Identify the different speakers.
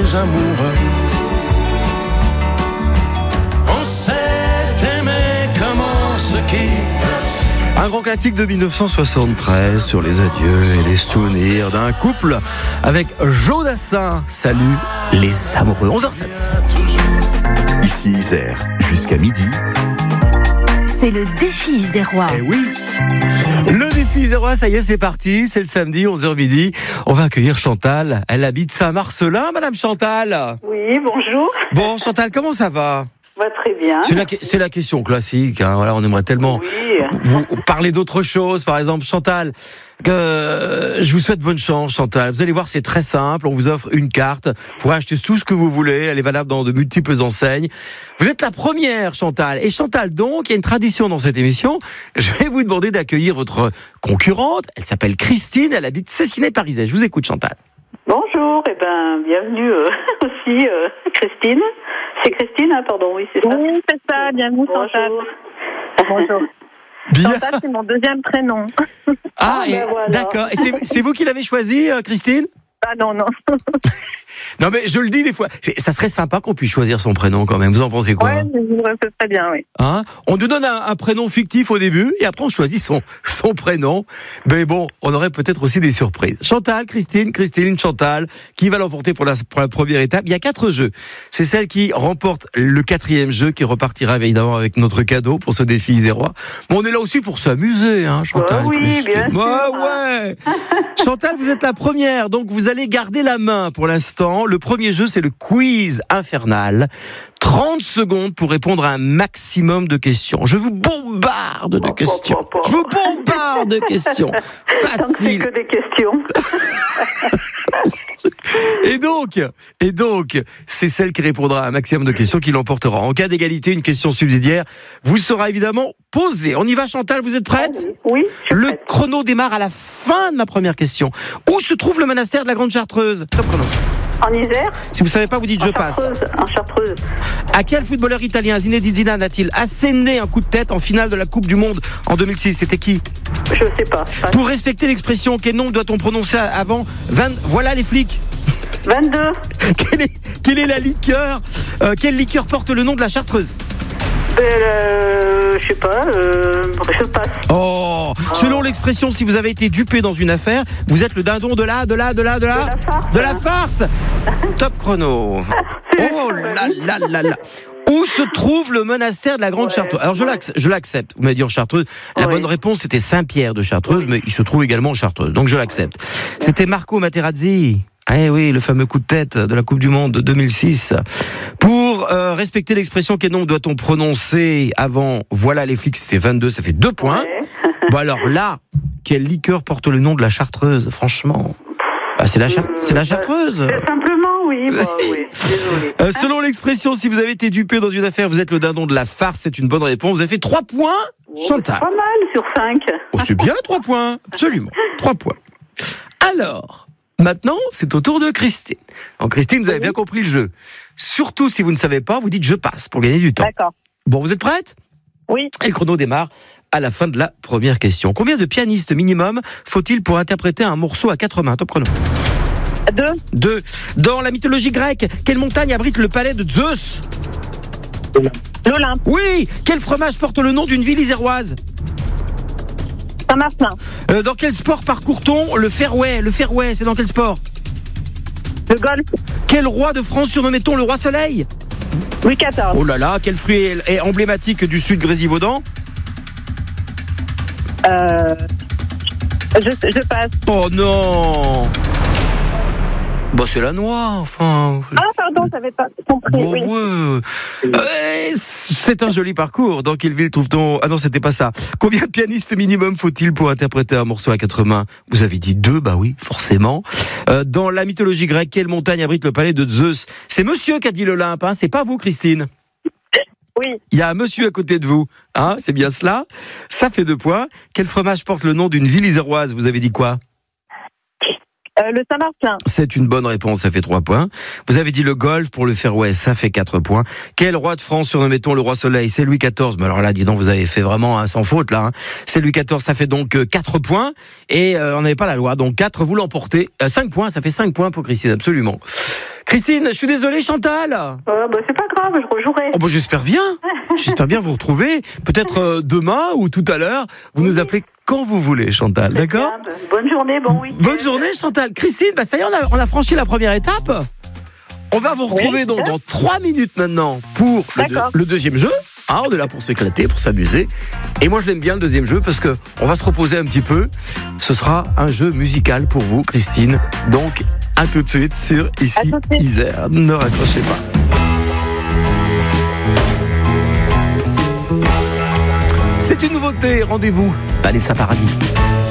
Speaker 1: deux amoureux. On s'est aimé comme on se quitte.
Speaker 2: Un grand classique de 1973 sur les adieux et les souvenirs d'un couple avec Joe Dassin. Salut les amoureux. 11h07.
Speaker 3: Ici Isère, jusqu'à midi.
Speaker 4: C'est le défi Isérois.
Speaker 2: Eh oui, le défi Isérois, ça y est, c'est parti. C'est le samedi, 11h midi. On va accueillir Chantal. Elle habite Saint-Marcelin, Madame Chantal.
Speaker 5: Oui, bonjour.
Speaker 2: Bon, Chantal, comment ça va ?
Speaker 5: Va très bien.
Speaker 2: C'est la question classique. Hein. Voilà, on aimerait tellement vous parler d'autre chose. Par exemple, Chantal, je vous souhaite bonne chance, Chantal. Vous allez voir, c'est très simple. On vous offre une carte pour acheter tout ce que vous voulez. Elle est valable dans de multiples enseignes. Vous êtes la première, Chantal. Et Chantal, donc, il y a une tradition dans cette émission. Je vais vous demander d'accueillir votre concurrente. Elle s'appelle Christine. Elle habite Cessinay-Parisais. Je vous écoute, Chantal.
Speaker 5: Bonjour, bienvenue aussi, Christine. C'est Christine, hein, pardon, oui, c'est ça.
Speaker 6: Oui, c'est ça, bienvenue, Chantal. Bonjour.
Speaker 2: Bien.
Speaker 6: Chantal, c'est mon deuxième prénom.
Speaker 2: Ah,
Speaker 5: voilà.
Speaker 2: D'accord. Et c'est vous qui l'avez choisi, Christine ?
Speaker 6: Ah non.
Speaker 2: Non, mais je le dis des fois. Ça serait sympa qu'on puisse choisir son prénom quand même. Vous en pensez quoi ?
Speaker 6: Ouais, c'est très bien, oui.
Speaker 2: Hein ? On nous donne un prénom fictif au début et après on choisit son prénom. Mais bon, on aurait peut-être aussi des surprises. Chantal, Christine, Chantal, qui va l'emporter pour la première étape ? Il y a 4 jeux. C'est celle qui remporte le 4e jeu qui repartira évidemment avec notre cadeau pour ce défi isérois. Mais on est là aussi pour s'amuser, hein, Chantal.
Speaker 5: Oui,
Speaker 2: Christine.
Speaker 5: bien sûr.
Speaker 2: Ouais. Chantal, vous êtes la première, donc vous allez garder la main pour l'instant. Le premier jeu, c'est le quiz infernal. 30 secondes pour répondre à un maximum de questions. Je vous bombarde de questions. Je vous bombarde de questions. Facile.
Speaker 5: C'est que des questions.
Speaker 2: Et donc, c'est celle qui répondra à un maximum de questions qui l'emportera. En cas d'égalité, une question subsidiaire vous sera évidemment posée. On y va, Chantal, vous êtes prête ?
Speaker 5: Oui.
Speaker 2: Le chrono démarre à la fin de ma première question. Où se trouve le monastère de la Grande Chartreuse ? Top chrono.
Speaker 5: En Isère ?
Speaker 2: Si vous savez pas, vous dites je passe.
Speaker 5: En Chartreuse.
Speaker 2: À quel footballeur italien Zinedine Zidane a-t-il asséné un coup de tête en finale de la Coupe du Monde en 2006 ? C'était qui ?
Speaker 5: Je sais pas.
Speaker 2: Pour respecter l'expression, quel nom doit-on prononcer avant 20... Voilà les flics.
Speaker 5: 22.
Speaker 2: Quelle est la liqueur quelle liqueur porte le nom de la Chartreuse ?
Speaker 5: Je sais pas. Je passe.
Speaker 2: Oh, selon l'expression, si vous avez été dupé dans une affaire, vous êtes le dindon de la farce. Top chrono. Oh là là. Où se trouve le monastère de la Grande Chartreuse ? Alors je l'accepte. Vous m'avez dit en Chartreuse. La bonne réponse c'était Saint-Pierre de Chartreuse, mais il se trouve également en Chartreuse. Donc je l'accepte. C'était Marco Materazzi. Eh oui, le fameux coup de tête de la Coupe du Monde de 2006. Pour respecter l'expression, quel nom doit-on prononcer avant voilà les flics, c'était 22, ça fait 2 points.
Speaker 5: Ouais.
Speaker 2: Bon alors là, quelle liqueur porte le nom de la Chartreuse, franchement ? C'est la Chartreuse.
Speaker 5: Simplement, oui. Oui, désolé.
Speaker 2: Selon l'expression, si vous avez été dupé dans une affaire, vous êtes le dindon de la farce, c'est une bonne réponse. Vous avez fait 3 points, Chantal.
Speaker 5: Pas mal sur 5.
Speaker 2: Oh, c'est bien 3 points, absolument. 3 points. Alors, maintenant, c'est au tour de Christine. Donc Christine, vous avez bien compris le jeu. Surtout si vous ne savez pas, vous dites je passe pour gagner du temps.
Speaker 6: D'accord.
Speaker 2: Bon, vous êtes prête ?
Speaker 6: Oui.
Speaker 2: Et le chrono démarre à la fin de la première question. Combien de pianistes minimum faut-il pour interpréter un morceau à 4 mains ? Top chrono. 2. Dans la mythologie grecque, quelle montagne abrite le palais de Zeus ?
Speaker 6: L'Olympe.
Speaker 2: Oui. Quel fromage porte le nom d'une ville iséroise ?
Speaker 6: Saint-Marcelin.
Speaker 2: Dans quel sport parcourt-on le fairway ? Le fairway, c'est dans quel sport ?
Speaker 6: Le golf.
Speaker 2: Quel roi de France surnommait-on le roi soleil ?
Speaker 6: Louis XIV.
Speaker 2: Oh là là, quel fruit est emblématique du sud Grésivaudan ?
Speaker 6: Je passe.
Speaker 2: Oh non ! Bah c'est la noix, enfin.
Speaker 6: Ah pardon, j'avais pas compris.
Speaker 2: Bon,
Speaker 6: oui.
Speaker 2: ouais. C'est un joli parcours. Dans quelle ville trouve-t-on... Ah non, c'était pas ça. Combien de pianistes minimum faut-il pour interpréter un morceau à 4 mains ? Vous avez dit 2, bah oui, forcément. Dans la mythologie grecque, quelle montagne abrite le palais de Zeus ? C'est monsieur qui a dit l'Olympe, hein, c'est pas vous, Christine.
Speaker 6: Oui.
Speaker 2: Il y a un monsieur à côté de vous, hein, c'est bien cela. Ça fait 2 points. Quel fromage porte le nom d'une ville iséroise ? Vous avez dit quoi ?
Speaker 6: Le Saint-Martin.
Speaker 2: C'est une bonne réponse, ça fait 3 points. Vous avez dit le golf pour le Fairway, ça fait 4 points. Quel roi de France surnommait-on le roi soleil? C'est Louis XIV. Mais alors là, dis donc, vous avez fait vraiment sans faute là. C'est Louis XIV, ça fait donc 4 points. Et on n'avait pas la loi, donc 4, vous l'emportez. 5 points, ça fait 5 points pour Christine, absolument. Christine, je suis désolé, Chantal.
Speaker 5: C'est pas grave, je rejouerai.
Speaker 2: Oh, j'espère bien. J'espère bien vous retrouver. Peut-être demain ou tout à l'heure. Vous nous appelez quand vous voulez, Chantal, d'accord?
Speaker 5: Bonne journée, bon week-end.
Speaker 2: Bonne journée, Chantal. Christine, ça y est, on a franchi la première étape. On va vous retrouver dans 3 minutes maintenant pour le deuxième jeu. On est là pour s'éclater, pour s'amuser. Et moi, je l'aime bien le deuxième jeu parce que on va se reposer un petit peu. Ce sera un jeu musical pour vous, Christine. Donc, à tout de suite sur Ici Isère. Ne raccrochez pas. C'est une nouveauté. Rendez-vous. Vanessa Paradis.